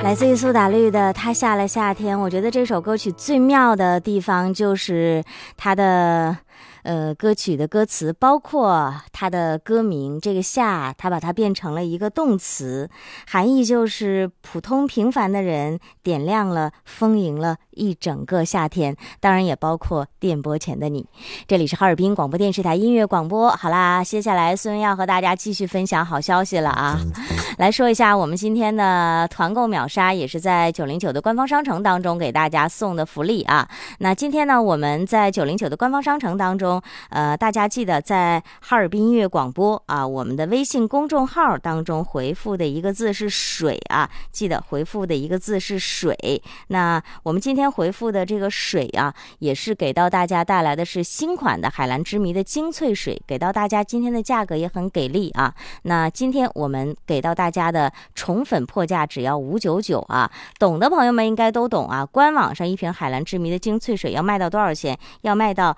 来自于苏打绿的《他下了夏天》，我觉得这首歌曲最妙的地方就是它的歌曲的歌词，包括它的歌名这个夏，它把它变成了一个动词，含义就是普通平凡的人点亮了丰盈了一整个夏天，当然也包括电波前的你。这里是哈尔滨广播电视台音乐广播。好啦，接下来孙要和大家继续分享好消息了啊！来说一下我们今天的团购秒杀，也是在909的官方商城当中给大家送的福利啊。那今天呢，我们在909的官方商城当中，大家记得在哈尔滨音乐广播啊，我们的微信公众号当中回复的一个字是水啊，记得回复的一个字是水。那我们今天回复的这个水啊，也是给到大家带来的是新款的海蓝之谜的精粹水，给到大家今天的价格也很给力啊。那今天我们给到大家的宠粉破价只要599啊，懂的朋友们应该都懂啊。官网上一瓶海蓝之谜的精粹水要卖到多少钱？要卖到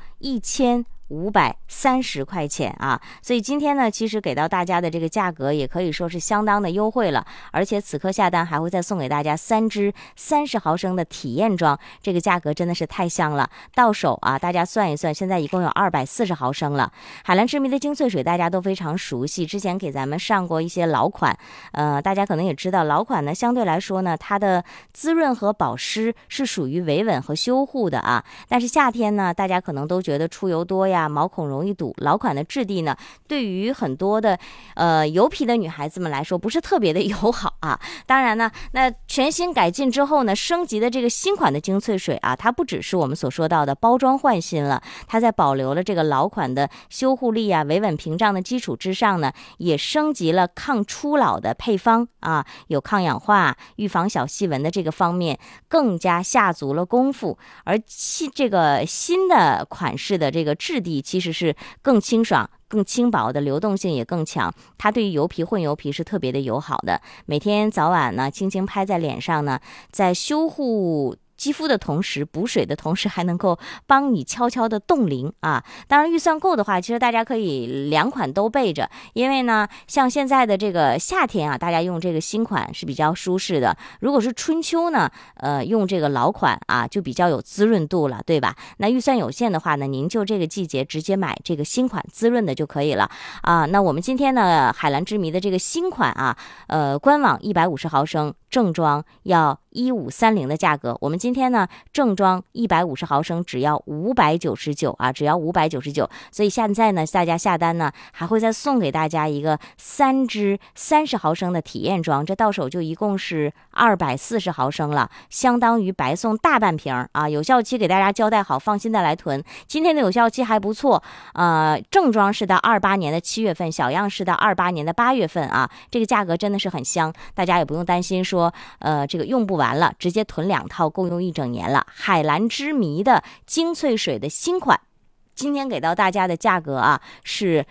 1530块钱啊！所以今天呢，其实给到大家的这个价格也可以说是相当的优惠了，而且此刻下单还会再送给大家3支30毫升的体验装，这个价格真的是太香了。到手啊，大家算一算，现在一共有240毫升了。海蓝之谜的精粹水大家都非常熟悉，之前给咱们上过一些老款，大家可能也知道，老款呢相对来说呢，它的滋润和保湿是属于维稳和修护的啊。但是夏天呢，大家可能都觉得出油多呀，毛孔容易堵，老款的质地呢，对于很多的油皮的女孩子们来说不是特别的友好啊。当然呢，那全新改进之后呢，升级的这个新款的精粹水啊，它不只是我们所说到的包装换新了，它在保留了这个老款的修护力啊、维稳屏障的基础之上呢，也升级了抗初老的配方啊，有抗氧化、预防小细纹的这个方面更加下足了功夫。而这个新的款式的这个质地其实是更清爽、更轻薄的，流动性也更强，它对于油皮、混油皮是特别的友好的。每天早晚呢，轻轻拍在脸上呢，在修护肌肤的同时，补水的同时，还能够帮你悄悄的冻龄啊！当然预算够的话，其实大家可以2款都备着，因为呢，像现在的这个夏天啊，大家用这个新款是比较舒适的。如果是春秋呢，用这个老款啊，就比较有滋润度了，对吧？那预算有限的话呢，您就这个季节直接买这个新款滋润的就可以了啊。那我们今天呢，海蓝之谜的这个新款啊，官网150毫升，正装要1530的价格，我们今天呢正装150毫升只要599啊，只要599。所以现在呢，大家下单呢还会再送给大家一个3支30毫升的体验装，这到手就一共是240毫升了，相当于白送大半瓶啊。有效期给大家交代好，放心的来囤。今天的有效期还不错，正装是到28年的7月份，小样是到28年的8月份啊。这个价格真的是很香，大家也不用担心说这个用不完了，直接囤2套够用1整年了。海蓝之谜的精粹水的新款，今天给到大家的价格啊是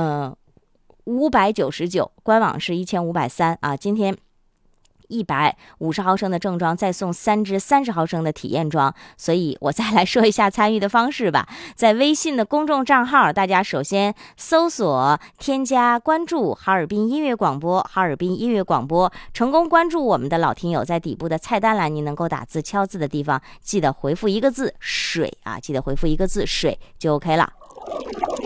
599，官网是1530啊。今天150毫升的正装，再送3支30毫升的体验装。所以我再来说一下参与的方式吧。在微信的公众账号，大家首先搜索添加关注哈尔滨音乐广播，哈尔滨音乐广播，成功关注我们的老听友，在底部的菜单栏，您能够打字敲字的地方，记得回复一个字水啊，记得回复一个字水就 OK 了。